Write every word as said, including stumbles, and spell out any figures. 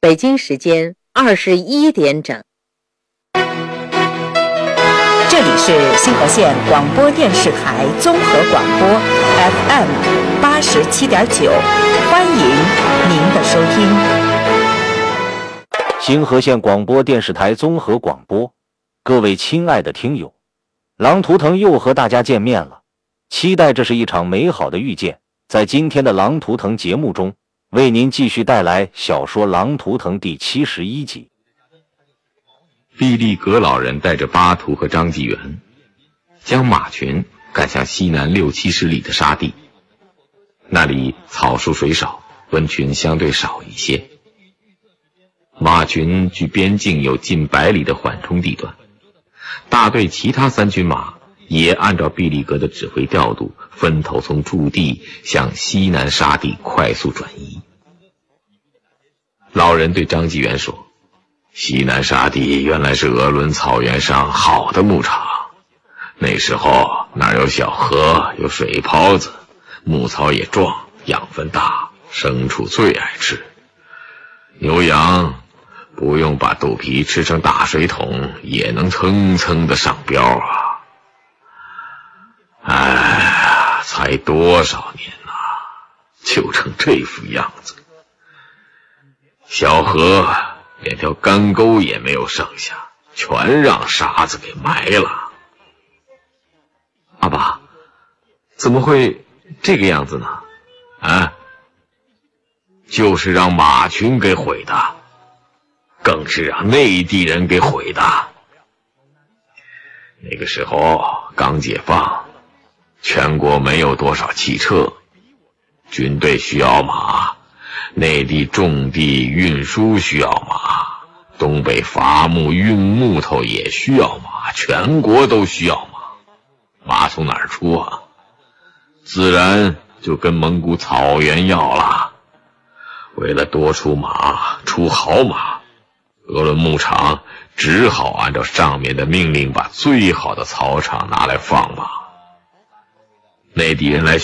北京时间二十一点整。 这里是新河县广播电视台综合广播 F M 八十七点九，欢迎您的收听。 新河县广播电视台综合广播，各位亲爱的听友，狼图腾又和大家见面了，期待这是一场美好的遇见。在今天的狼图腾节目中，为您继续带来小说《狼图腾》第七十一集。 毕力格老人带着巴图和张纪元，将马群赶向西南六七十里的沙地，那里草树水少，温群相对少一些。马群距边境有近百里的缓冲地段，大队其他三军马也按照毕力格的指挥调度，分头从驻地向西南沙地快速转移。老人对张纪元说，西南沙地原来是鄂伦草原上好的牧场，那时候哪有小河，有水泡子，牧草也壮，养分大，牲畜最爱吃。牛羊不用把肚皮吃成大水桶，也能蹭蹭的上膘啊！哎，才多少年呐、啊，就成这副样子。小河连条干沟也没有剩下，全让沙子给埋了。阿爸，怎么会这个样子呢？啊，就是让马群给毁的，更是让内地人给毁的。那个时候刚解放，全国没有多少汽车，军队需要马，内地种地运输需要马，东北伐木运木头也需要马，全国都需要马。马从哪儿出啊？自然就跟蒙古草原要了。为了多出马，出好马，鄂伦牧场只好按照上面的命令，把最好的草场拿来放马。内地人来